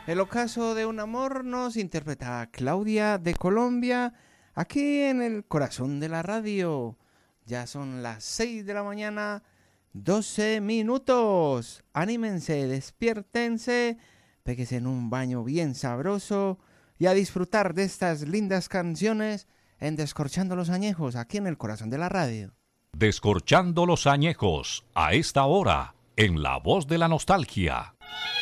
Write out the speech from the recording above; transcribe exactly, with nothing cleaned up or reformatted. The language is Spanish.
El ocaso de un amor nos interpreta Claudia de Colombia, aquí en el corazón de la radio. Ya son las seis de la mañana, doce minutos. Anímense, despiértense, péguense en un baño bien sabroso y a disfrutar de estas lindas canciones en Descorchando los Añejos, aquí en el corazón de la radio. Descorchando los Añejos, a esta hora, en La Voz de la Nostalgia.